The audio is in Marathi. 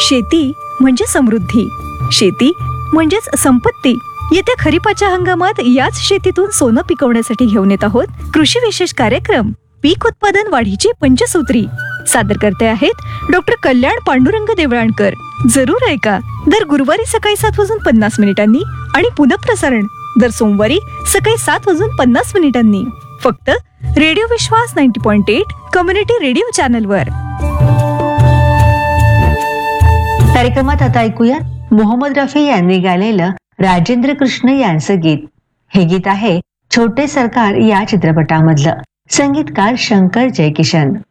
शेती म्हणजे समृद्धी, शेती म्हणजेच संपत्ती. येत्या खरीपाच्या हंगामात याच शेतीतून सोनं पिकवण्यासाठी घेऊन येत आहोत कृषी विशेष कार्यक्रम पीक उत्पादन वाढीची पंचसूत्री. सादर करते आहेत डॉक्टर कल्याण पांडुरंग देवळाणकर. जरूर ऐका. दर गुरुवारी सकाळी 7:50 आणि पुनःप्रसारण दर सोमवारी सकाळी 7:50 फक्त रेडिओ विश्वास 90.8 कम्युनिटी रेडिओ चॅनलवर. कार्यक्रमात आता ऐकूया मोहम्मद रफी यांनी गायलेलं राजेंद्र कृष्ण यांचं गीत. हे गीत आहे छोटे सरकार या चित्रपटामधलं. संगीतकार शंकर जयकिशन.